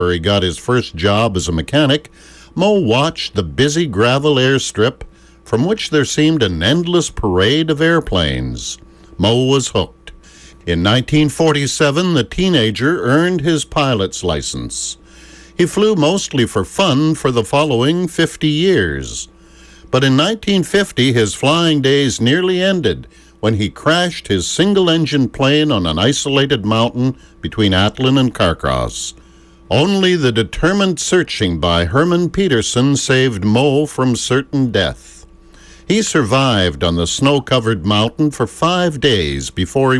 where he got his first job as a mechanic, Moe watched the busy gravel airstrip from which there seemed an endless parade of airplanes. Moe was hooked. In 1947, the teenager earned his pilot's license. He flew mostly for fun for the following 50 years. But in 1950, his flying days nearly ended when he crashed his single-engine plane on an isolated mountain between Atlin and Carcross. Only the determined searching by Herman Peterson saved Moe from certain death. He survived on the snow-covered mountain for 5 days before he